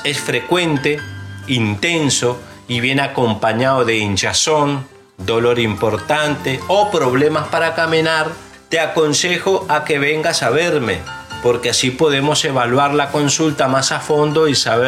es frecuente, intenso y viene acompañado de hinchazón, dolor importante o problemas para caminar, te aconsejo a que vengas a verme, porque así podemos evaluar la consulta más a fondo y saber